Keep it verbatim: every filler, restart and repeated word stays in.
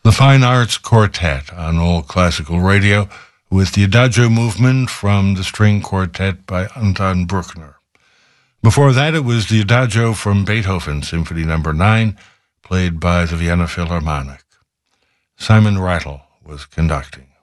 The Fine Arts Quartet on Old Classical Radio with the Adagio movement from the String Quartet by Anton Bruckner. Before that, it was the Adagio from Beethoven, Symphony Number nine, played by the Vienna Philharmonic. Simon Rattle was conducting.